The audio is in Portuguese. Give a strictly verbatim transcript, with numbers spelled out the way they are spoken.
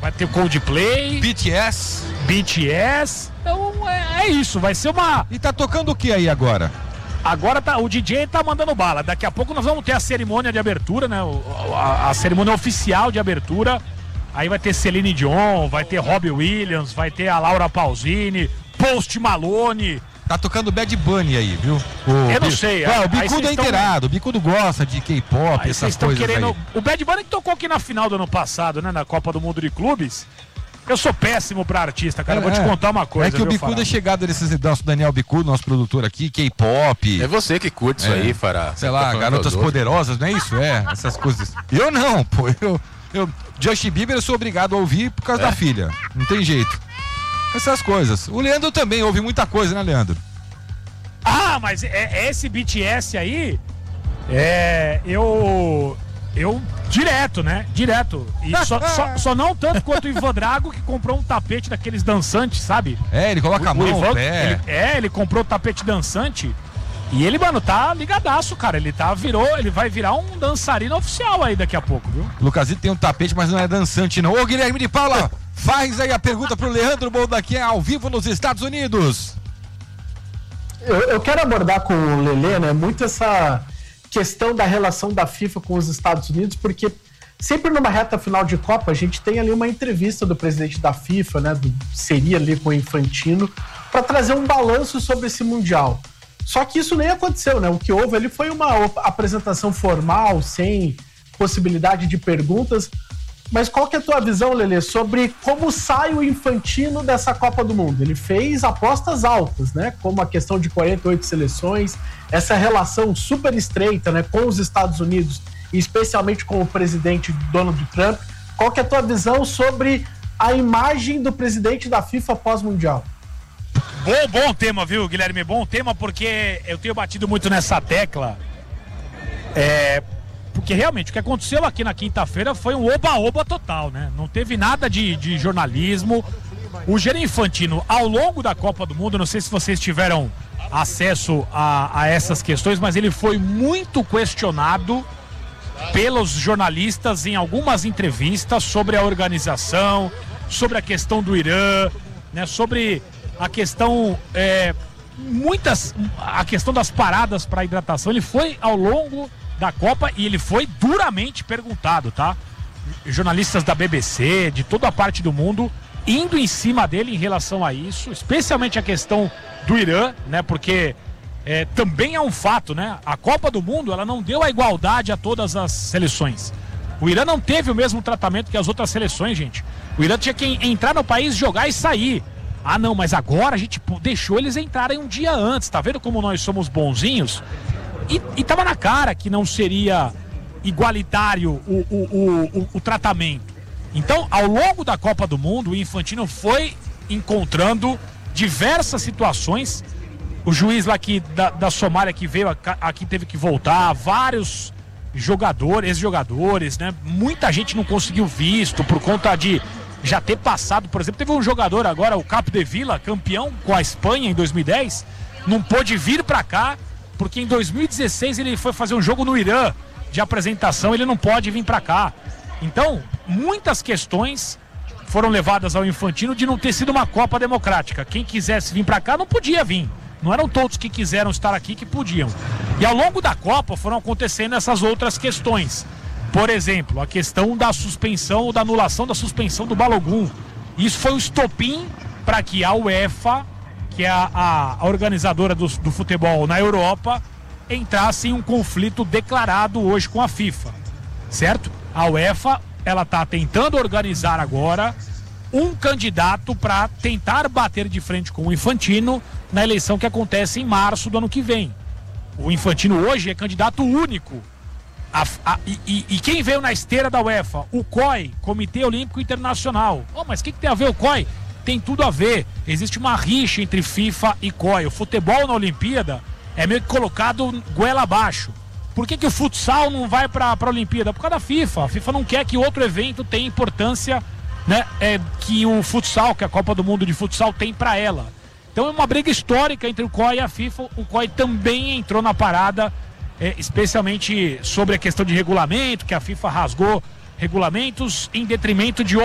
vai ter Coldplay, B T S. B T S. Então é, é isso, vai ser uma... E tá tocando o que aí agora? Agora tá, o D J tá mandando bala. Daqui a pouco nós vamos ter a cerimônia de abertura, né? O, a, a cerimônia oficial de abertura. Aí vai ter Celine Dion, vai ter Robbie Williams, vai ter a Laura Pausini, Post Malone. Tá tocando Bad Bunny aí, viu? O Eu não Bi... sei. Ué, o Bicudo é estão... inteirado, o Bicudo gosta de K-pop, essas coisas querendo... aí. O Bad Bunny que tocou aqui na final do ano passado, né? Na Copa do Mundo de Clubes. Eu sou péssimo pra artista, cara. É, Vou te é. contar uma coisa. É que o Bicudo é chegado desses nosso Daniel Bicudo, nosso produtor aqui, K-pop. É você que curte é. isso aí, Fará. Sei lá, Garotas Poderosas, não é isso? É, essas coisas. Eu não, pô. Eu, eu, Justin Bieber eu sou obrigado a ouvir por causa é. da filha. Não tem jeito. Essas coisas. O Leandro também ouve muita coisa, né, Leandro? Ah, mas é, esse B T S aí, é, eu, eu, direto, né, direto, e só, só, só não tanto quanto o Ivan Drago, que comprou um tapete daqueles dançantes, sabe? É, ele coloca o, a mão Ivan, no pé. Ele, é, ele comprou o tapete dançante, e ele, mano, tá ligadaço, cara, ele tá, virou, ele vai virar um dançarino oficial aí daqui a pouco, viu? O Lucasito tem um tapete, mas não é dançante, não. Ô, Guilherme de Paula, faz aí a pergunta pro Leandro Boldaquim ao vivo nos Estados Unidos. Eu, eu quero abordar com o Lelê, né, muito essa questão da relação da FIFA com os Estados Unidos, porque sempre numa reta final de Copa a gente tem ali uma entrevista do presidente da FIFA, né, do, seria ali com o Infantino, para trazer um balanço sobre esse Mundial. Só que isso nem aconteceu, né? O que houve ali foi uma apresentação formal, sem possibilidade de perguntas. Mas qual que é a tua visão, Lelê, sobre como sai o Infantino dessa Copa do Mundo? Ele fez apostas altas, né? Como a questão de quarenta e oito seleções, essa relação super estreita, né, com os Estados Unidos, e especialmente com o presidente Donald Trump. Qual que é a tua visão sobre a imagem do presidente da FIFA pós-mundial? Bom, bom tema, viu, Guilherme? Bom tema, porque eu tenho batido muito nessa tecla. É... Porque realmente o que aconteceu aqui na quinta-feira foi um oba-oba total, né? Não teve nada de, de jornalismo. O Gianni Infantino, ao longo da Copa do Mundo, não sei se vocês tiveram acesso a, a essas questões, mas ele foi muito questionado pelos jornalistas em algumas entrevistas sobre a organização, sobre a questão do Irã, né? Sobre a questão, é, muitas, a questão das paradas para hidratação. Ele foi ao longo da Copa e ele foi duramente perguntado, tá? Jornalistas da B B C, de toda a parte do mundo, indo em cima dele em relação a isso, especialmente a questão do Irã, né? Porque é, também é um fato, né? A Copa do Mundo, ela não deu a igualdade a todas as seleções. O Irã não teve o mesmo tratamento que as outras seleções, gente. O Irã tinha que entrar no país, jogar e sair. Ah, não, mas agora a gente deixou eles entrarem um dia antes, tá vendo como nós somos bonzinhos? E, e tava na cara que não seria igualitário o, o, o, o, o tratamento. Então, ao longo da Copa do Mundo, o Infantino foi encontrando diversas situações. O juiz lá aqui da, da Somália que veio aqui teve que voltar, vários jogadores, ex-jogadores, né? Muita gente não conseguiu visto por conta de já ter passado, por exemplo, teve um jogador agora, o Capdevila, campeão com a Espanha em dois mil e dez, não pôde vir pra cá, porque em dois mil e dezesseis ele foi fazer um jogo no Irã de apresentação, ele não pode vir pra cá. Então, muitas questões foram levadas ao Infantino de não ter sido uma Copa democrática. Quem quisesse vir pra cá não podia vir. Não eram todos que quiseram estar aqui que podiam. E ao longo da Copa foram acontecendo essas outras questões. Por exemplo, a questão da suspensão ou da anulação da suspensão do Balogun. Isso foi o estopim para que a UEFA, que é a, a, a organizadora do, do futebol na Europa, entrasse em um conflito declarado hoje com a FIFA, certo? A UEFA, ela está tentando organizar agora um candidato para tentar bater de frente com o Infantino na eleição que acontece em março do ano que vem. O Infantino hoje é candidato único. A, a, e, e quem veio na esteira da UEFA? O C O I, Comitê Olímpico Internacional. Oh, mas o que, que tem a ver o C O I? Tem tudo a ver. Existe uma rixa entre FIFA e C O I. O futebol na Olimpíada é meio que colocado goela abaixo. Por que, que o futsal não vai para a Olimpíada? Por causa da FIFA. A FIFA não quer que outro evento tenha importância, né, é, que o futsal, que a Copa do Mundo de futsal tem para ela. Então é uma briga histórica entre o C O I e a FIFA. O C O I também entrou na parada, é, especialmente sobre a questão de regulamento, que a FIFA rasgou regulamentos em detrimento de